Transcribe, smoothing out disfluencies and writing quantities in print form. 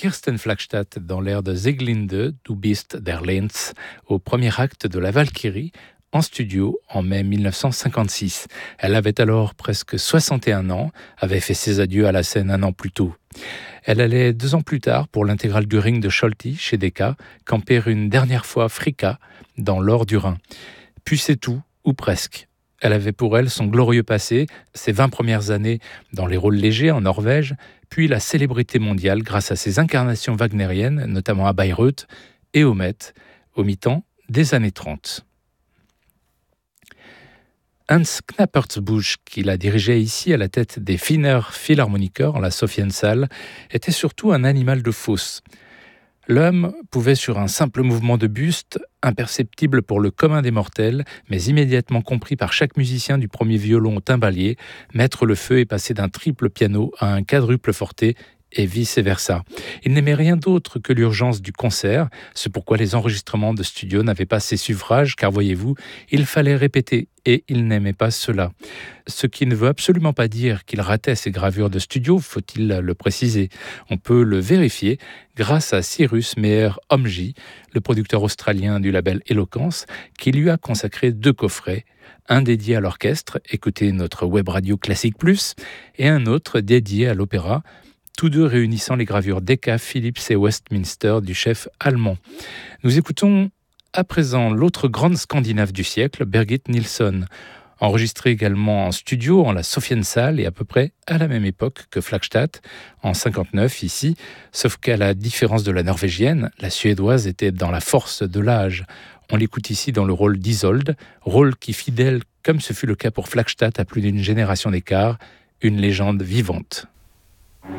Kirsten Flagstad dans l'air de Sieglinde, Du bist der Lenz, au premier acte de La Valkyrie, en studio en mai 1956. Elle avait alors presque 61 ans, avait fait ses adieux à la scène un an plus tôt. Elle allait 2 ans plus tard, pour l'intégrale du Ring de Scholti, chez Decca, camper une dernière fois Fricka, dans l'Or du Rhin. Puis c'est tout, ou presque. Elle avait pour elle son glorieux passé, ses 20 premières années dans les rôles légers en Norvège, puis la célébrité mondiale grâce à ses incarnations wagnériennes, notamment à Bayreuth et au Met, au mi-temps des années 30. Hans Knappertsbusch, qui la dirigeait ici à la tête des Wiener Philharmoniker, la Sophiensaal, était surtout un animal de fosse. L'homme pouvait, sur un simple mouvement de buste, imperceptible pour le commun des mortels, mais immédiatement compris par chaque musicien du premier violon au timbalier, mettre le feu et passer d'un triple piano à un quadruple forté, et vice-versa. Il n'aimait rien d'autre que l'urgence du concert, c'est pourquoi les enregistrements de studio n'avaient pas ses suffrages, car voyez-vous, il fallait répéter, et il n'aimait pas cela. Ce qui ne veut absolument pas dire qu'il ratait ses gravures de studio, faut-il le préciser. On peut le vérifier grâce à Cyrus Meyer-Omji, le producteur australien du label Eloquence, qui lui a consacré 2 coffrets, un dédié à l'orchestre, écoutez notre web radio Classique Plus, et un autre dédié à l'opéra, tous 2 réunissant les gravures Decca, Philips et Westminster du chef allemand. Nous écoutons à présent l'autre grande Scandinave du siècle, Birgit Nilsson, enregistrée également en studio en la Sophiensaal et à peu près à la même époque que Flagstad, en 59 ici, sauf qu'à la différence de la norvégienne, la suédoise était dans la force de l'âge. On l'écoute ici dans le rôle d'Isolde, rôle qui, fidèle comme ce fut le cas pour Flagstad à plus d'une génération d'écart, une légende vivante.